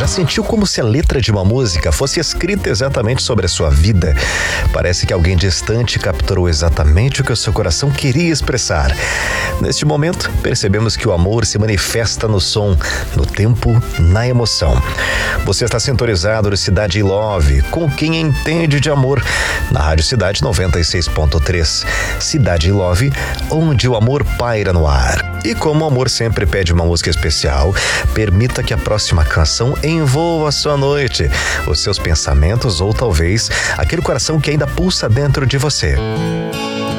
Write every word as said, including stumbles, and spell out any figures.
Já sentiu como se a letra de uma música fosse escrita exatamente sobre a sua vida? Parece que alguém distante capturou exatamente o que o seu coração queria expressar. Neste momento, percebemos que o amor se manifesta no som, no tempo, na emoção. Você está sintonizado no Cidade Love, com quem entende de amor, na Rádio Cidade noventa e seis ponto três. Cidade Love, onde o amor paira no ar. E como o amor sempre pede uma música especial, permita que a próxima canção envolva a sua noite, os seus pensamentos ou talvez aquele coração que ainda pulsa dentro de você.